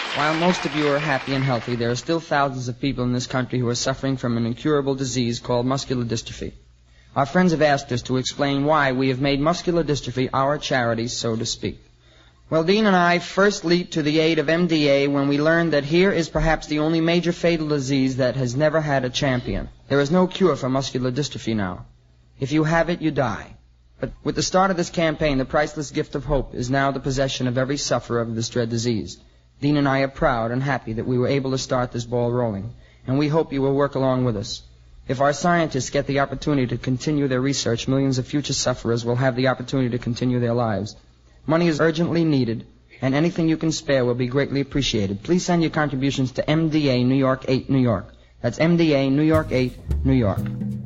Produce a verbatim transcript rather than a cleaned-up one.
While most of you are happy and healthy, there are still thousands of people in this country who are suffering from an incurable disease called muscular dystrophy. Our friends have asked us to explain why we have made muscular dystrophy our charity, so to speak. Well, Dean and I first leaped to the aid of M D A when we learned that here is perhaps the only major fatal disease that has never had a champion. There is no cure for muscular dystrophy now. If you have it, you die. But with the start of this campaign, the priceless gift of hope is now the possession of every sufferer of this dread disease. Dean and I are proud and happy that we were able to start this ball rolling, and we hope you will work along with us. If our scientists get the opportunity to continue their research, millions of future sufferers will have the opportunity to continue their lives. Money is urgently needed, and anything you can spare will be greatly appreciated. Please send your contributions to M D A New York eight, New York. That's M D A New York eight, New York.